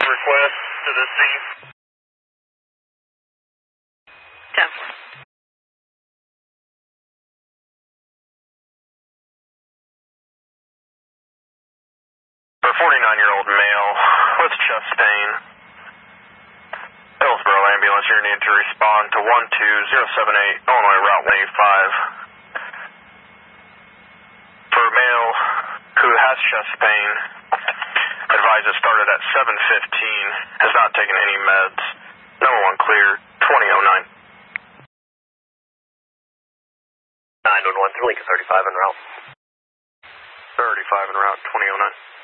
request to the scene. 10-4. For a 49-year-old male with chest pain, Hillsborough ambulance, you need to respond to 12078 Illinois Route 185. For a male who has chest pain, advised it started at 7:15, has not taken any meds. Number 1 clear, 2009. 911 to Lincoln 35 en route. 35 en route, 2009.